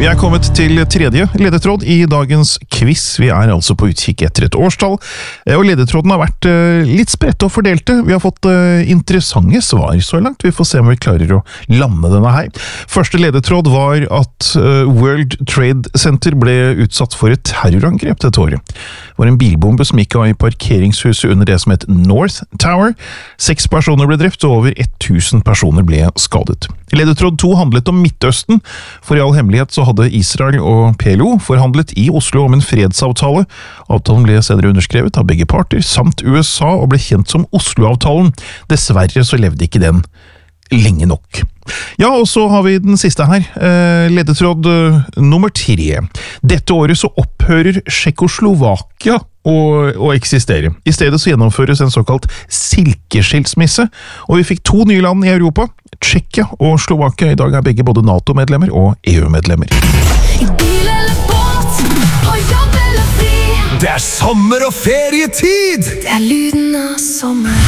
Vi er kommet til tredje ledetråd i dagens quiz. Vi er altså på utkikk etter et årstall, og ledetråden har vært litt spredt og fordelte. Vi har fått interessante svar så langt. Vi får se om vi klarer å lande denne her. Første ledetråd var at World Trade Center ble utsatt for et terrorangrep dette året. Det var en bilbombe som gikk av i parkeringshuset under det som het North Tower. 6 personer ble drept, og over 1000 personer ble skadet. Ledetråd 2 handlet om Midtøsten. For i all hemmelighet så hadde Israel og PLO forhandlet i Oslo om en fredsavtale. Avtalen ble senere underskrevet av begge parter, samt USA, og ble kjent som Oslo-avtalen. Dessverre så levde ikke den lenge nok. Ja, og så har vi den siste her. Ledetråd nummer 3. Dette året så opphører Tsjekkoslovakia å eksistere. I stedet så gjennomføres en såkalt silkeskilsmisse, og vi fikk 2 nye land i Europa. Tsjekkia og Slovakia. I dag er begge både NATO-medlemmer og EU-medlemmer. I bil eller båt, på jobb eller fri. Det er sommer og ferietid! Det er lyden av sommer.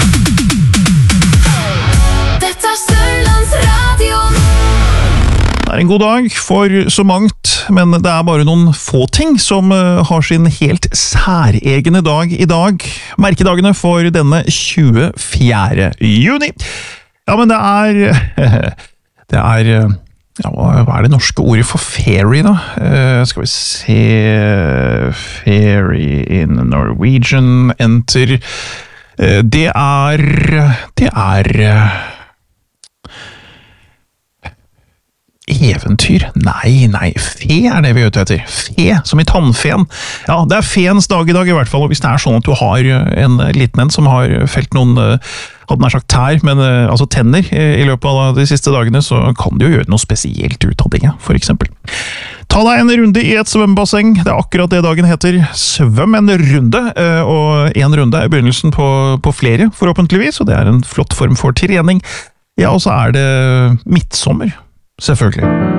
Dette er Sørlandsradion. Det er en god dag for så mangt, men det er bare noen få ting som har sin helt særegne dag i dag. Merkedagene for denne 24. juni. Ja, men det er ja, hva er det norske ordet for fairy da? Skal vi se, fairy in Norwegian, enter, det er eventyr? Nei, fe er det vi er ute etter. Fe, som i tannfen. Ja, det er feens dag i dag i hvert fall, og hvis det er sånn at du har en liten en som har felt noen, hadde nær sagt tær, men altså tenner i løpet av de siste dagene, så kan du jo gjøre noe spesielt ut av det, for eksempel. Ta deg en runde i et svømmebasseng. Det er akkurat det dagen heter. Svøm en runde, og en runde er begynnelsen på flere, forhåpentligvis, og det er en flott form for trening. Ja, og så er det midtsommer. Selvfølgelig.